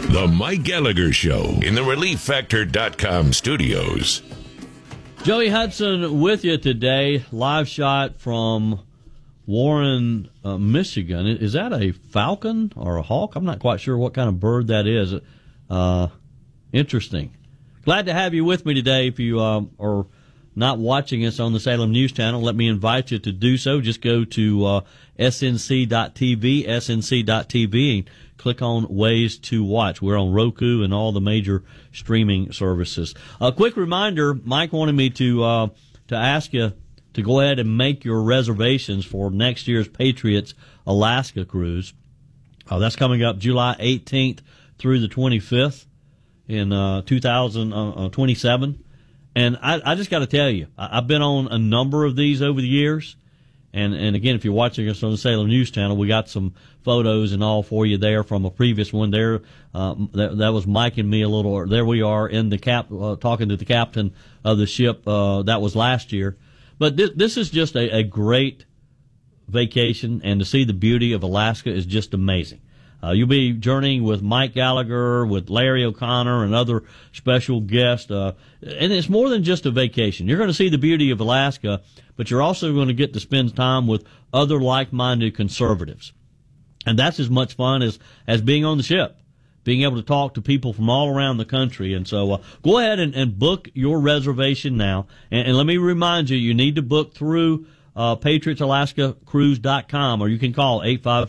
The Mike Gallagher Show in the ReliefFactor.com studios. Joey Hudson with you today. Live shot from Warren, Michigan. Is that a falcon or a hawk? I'm not quite sure what kind of bird that is. Interesting. Glad to have you with me today. If you are not watching us on the Salem News Channel, let me invite you to do so. Just go to snc.tv, snc.tv, and click on Ways to Watch. We're on Roku and all the major streaming services. A quick reminder, Mike wanted me to ask you to go ahead and make your reservations for next year's Patriots Alaska cruise. That's coming up July 18th through the 25th in 2027. And I just got to tell you, I've been on a number of these over the years. And again, if you're watching us on the Salem News Channel, we got some photos and all for you there from a previous one there. That was Mike and me a little. There we are in the talking to the captain of the ship. That was last year. But this is just a great vacation, and to see the beauty of Alaska is just amazing. You'll be journeying with Mike Gallagher, with Larry O'Connor, and other special guests. And it's more than just a vacation. You're going to see the beauty of Alaska, but you're also going to get to spend time with other like-minded conservatives. And that's as much fun as being on the ship, being able to talk to people from all around the country. And so go ahead and book your reservation now. And let me remind you, you need to book through PatriotsAlaskaCruise.com, or you can call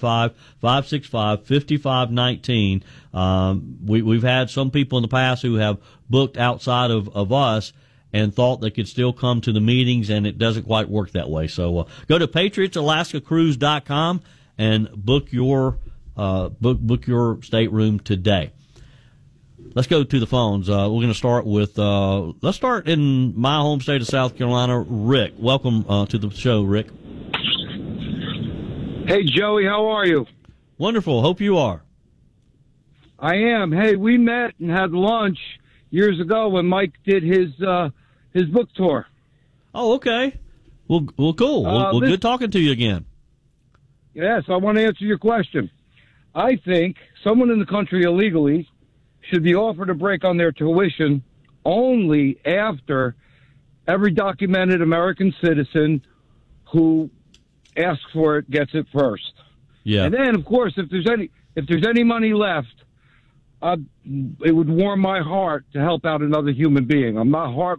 855-565-5519. We've had some people in the past who have booked outside of us and thought they could still come to the meetings, and it doesn't quite work that way. So go to PatriotsAlaskaCruise.com and book your stateroom today. Let's go to the phones. We're going to start with, let's start in my home state of South Carolina. Rick, welcome to the show, Rick. Hey, Joey, how are you? Wonderful. Hope you are. I am. Hey, we met and had lunch years ago when Mike did his book tour. Oh, okay. Well, cool. Well, good talking to you again. Yes, I want to answer your question. I think someone in the country illegally should be offered a break on their tuition only after every documented American citizen who asks for it gets it first. Yeah. And then, of course, if there's any money left, it would warm my heart to help out another human being. I'm not